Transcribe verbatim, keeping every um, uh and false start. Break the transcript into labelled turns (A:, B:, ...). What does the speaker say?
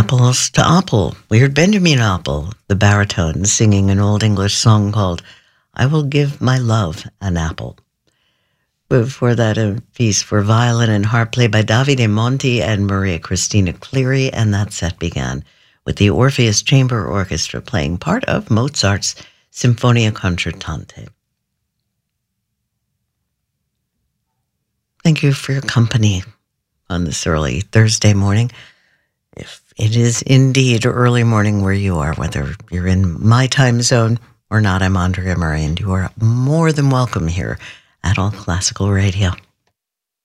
A: Apples to Apple. We heard Benjamin Apple, the baritone, singing an Old English song called I Will Give My Love an Apple. Before that, a piece for violin and harp played by Davide Monti and Maria Cristina Cleary, and that set began with the Orpheus Chamber Orchestra playing part of Mozart's Sinfonia Concertante. Thank you for your company on this early Thursday morning. If it is indeed early morning where you are, whether you're in my time zone or not, I'm Andrea Murray, and you are more than welcome here at All Classical Radio.